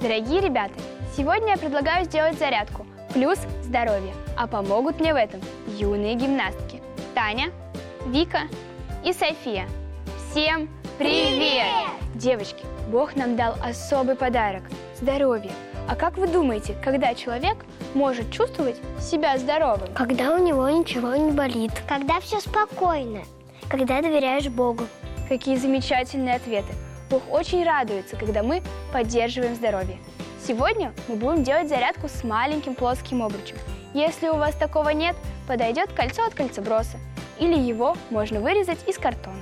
Дорогие ребята, сегодня я предлагаю сделать зарядку плюс здоровье, а помогут мне в этом юные гимнастки Таня, Вика и София. Всем привет! Девочки, Бог нам дал особый подарок – здоровье. А как вы думаете, когда человек может чувствовать себя здоровым? Когда у него ничего не болит. Когда все спокойно. Когда доверяешь Богу. Какие замечательные ответы! Бог очень радуется, когда мы поддерживаем здоровье. Сегодня мы будем делать зарядку с маленьким плоским обручем. Если у вас такого нет, подойдет кольцо от кольцеброса. Или его можно вырезать из картона.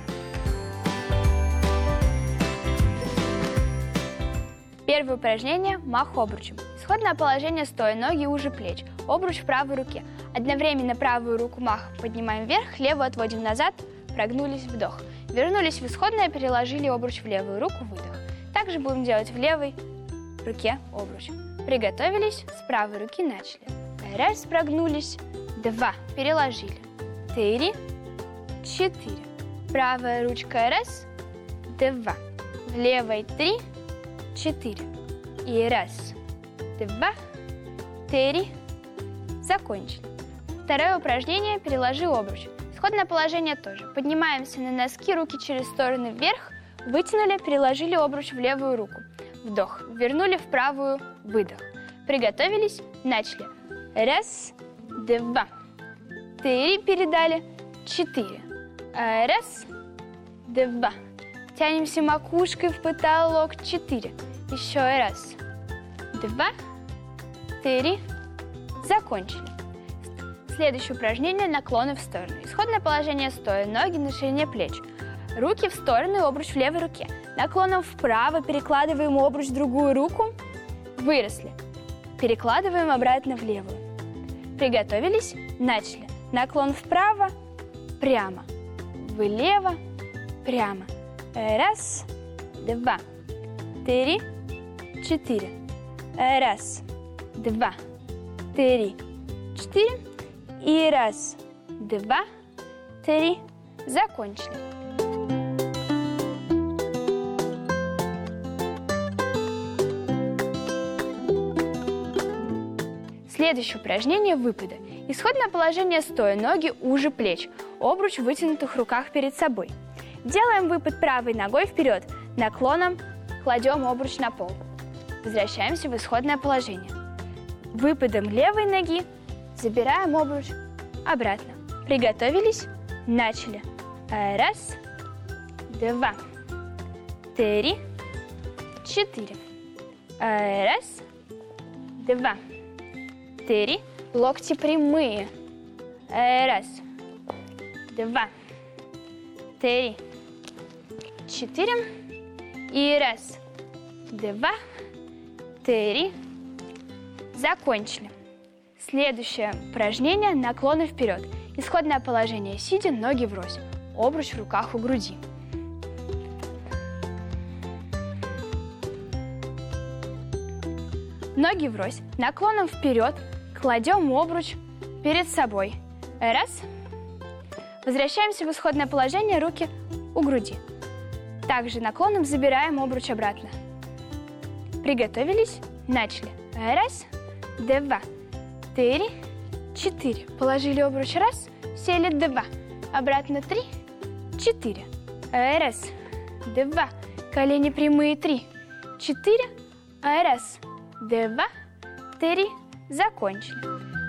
Первое упражнение – мах обручем. Исходное положение стоя, ноги уже плеч, обруч в правой руке. Одновременно правую руку мах поднимаем вверх, левую отводим назад, прогнулись, вдох. Вернулись в исходное, переложили обруч в левую руку, выдох. Также будем делать в левой руке обруч. Приготовились, с правой руки начали. Раз, прогнулись, 2, переложили. 3, 4. Правая ручка, раз, 2. В левой 3, 4. И раз, 2, 3. Закончили. Второе упражнение – переложи обруч. Исходное положение тоже. Поднимаемся на носки, руки через стороны вверх, вытянули, переложили обруч в левую руку. Вдох. Вернули в правую, выдох. Приготовились, начали. Раз, 2, 3, передали, 4. Раз, 2. Тянемся макушкой в потолок, 4. Еще раз. 2, 3. Закончили. Следующее упражнение – наклоны в сторону. Исходное положение стоя, ноги на ширине плеч. Руки в стороны, обруч в левой руке. Наклоном вправо перекладываем обруч в другую руку. Выросли. Перекладываем обратно в левую. Приготовились, начали. Наклон вправо, прямо. Влево, прямо. Раз, 2, 3, 4. Раз, 2, 3, 4. И раз, 2, 3. Закончили. Следующее упражнение – выпады. Исходное положение стоя, ноги уже плеч, обруч в вытянутых руках перед собой. Делаем выпад правой ногой вперед, наклоном кладем обруч на пол. Возвращаемся в исходное положение. Выпадом левой ноги забираем обруч обратно. Приготовились, начали. Раз, 2, 3, 4. Раз, 2, 3. Локти прямые. Раз, 2, 3, 4. И раз, 2, 3. Закончили. Следующее упражнение – наклоны вперед. Исходное положение сидя, ноги врозь. Обруч в руках у груди. Ноги врозь. Наклоном вперед. Кладем обруч перед собой. Раз. Возвращаемся в исходное положение, руки у груди. Также наклоном забираем обруч обратно. Приготовились. Начали. Раз, 2, 3, 4. Положили обруч. Раз. Сели. 2. Обратно. 3, 4. Раз, 2. Колени прямые. 3, 4. Раз, 2, 3. Закончили.